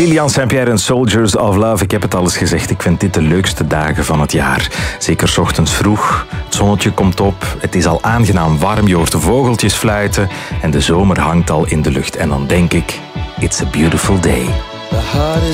Lilian Saint-Pierre en Soldiers of Love. Ik heb het al eens gezegd, ik vind dit de leukste dagen van het jaar. Zeker 's ochtends vroeg, het zonnetje komt op, het is al aangenaam warm, je hoort de vogeltjes fluiten en de zomer hangt al in de lucht. En dan denk ik, it's a beautiful day.